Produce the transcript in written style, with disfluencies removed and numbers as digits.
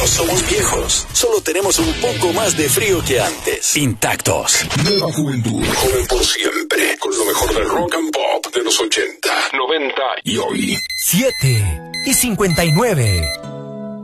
No somos viejos, solo tenemos un poco más de frío que antes. Intactos. Nueva juventud, joven por siempre, con lo mejor del rock and pop de los 80, 90 y hoy. 7:59.